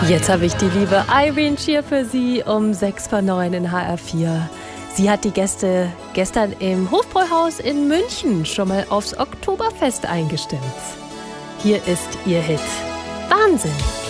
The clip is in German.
Jetzt habe ich die liebe Irene Shear für Sie um 6:09 in HR4. Sie hat die Gäste gestern im Hofbräuhaus in München schon mal aufs Oktoberfest eingestimmt. Hier ist ihr Hit. Wahnsinn!